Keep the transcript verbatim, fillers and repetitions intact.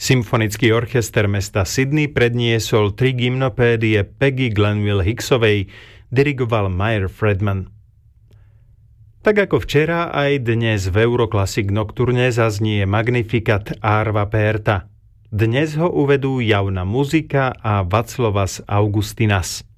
Symfonický orchester mesta Sydney predniesol tri gymnopédie Peggy Glenville Hicksovej, dirigoval Meyer Fredman. Tak ako včera, aj dnes v Euroclassic Nocturne zaznie Magnificat Arva Perta. Dnes ho uvedú Javna Muzika a Vaclovas Augustinas.